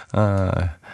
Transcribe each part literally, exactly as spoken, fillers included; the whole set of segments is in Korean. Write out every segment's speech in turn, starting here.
어,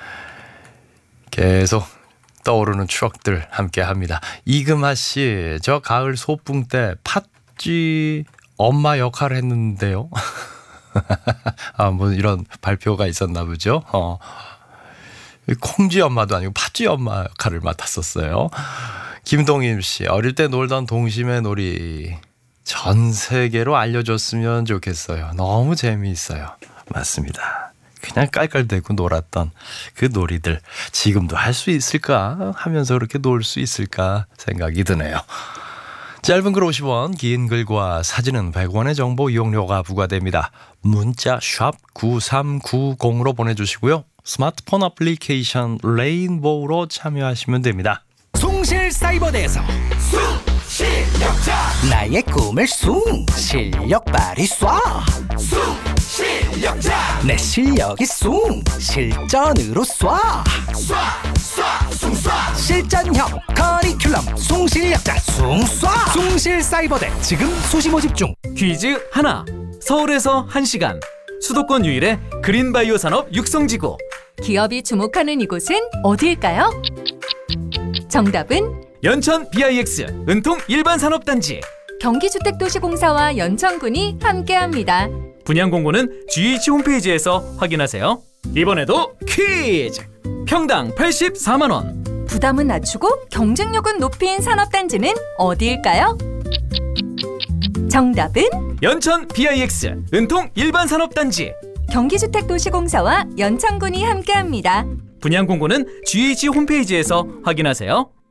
계속 떠오르는 추억들 함께합니다. 이금아 씨, 저 가을 소풍 때 팥쥐 엄마 역할을 했는데요. 아, 뭐 이런 발표가 있었나 보죠. 어. 콩쥐 엄마도 아니고 팥쥐 엄마 역할을 맡았었어요. 김동임 씨, 어릴 때 놀던 동심의 놀이 전 세계로 알려줬으면 좋겠어요. 너무 재미있어요. 맞습니다. 그냥 깔깔대고 놀았던 그 놀이들 지금도 할 수 있을까 하면서 그렇게 놀 수 있을까 생각이 드네요. 짧은 글 오십 원, 긴 글과 사진은 백 원의 정보 이용료가 부과됩니다. 문자 샵 구삼구공으로 보내주시고요. 스마트폰 어플리케이션 레인보우로 참여하시면 됩니다. 숭실사이버대에서 숭실력자 나의 꿈을 숭 실력 발휘 쏴 숭실력자 내 실력이 숭 실전으로 쏴 쏴쏴 숭쏴 실전형 커리큘럼 숭실력자 숭쏴 숭실사이버대 지금 수시 모집 중. 퀴즈 하나. 서울에서 한 시간 수도권 유일의 그린바이오 산업 육성지구. 기업이 주목하는 이곳은 어디일까요? 정답은 연천 비아이엑스 은통 일반산업단지. 경기주택도시공사와 연천군이 함께합니다. 분양 공고는 지에이치 홈페이지에서 확인하세요. 이번에도 퀴즈! 평당 팔십사만 원. 부담은 낮추고 경쟁력은 높인 산업단지는 어디일까요? 정답은 연천 비아이엑스 은통 일반산업단지. 경기주택도시공사와 연천군이 함께합니다. 분양 공고는 지에이치 홈페이지에서 확인하세요.